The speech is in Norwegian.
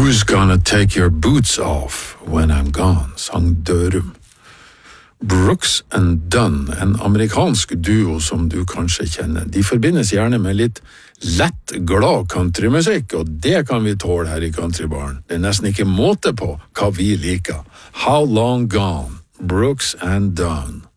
Who's gonna take your boots off when I'm gone, sang Dørum. Brooks and Dunn, en amerikansk duo som du kanskje kjenner. De forbindes gjerne med litt lett, glad countrymusikk, og det kan vi tåle her i Countrybaren. Det er nesten ikke måte på hva vi liker. How Long Gone, Brooks and Dunn.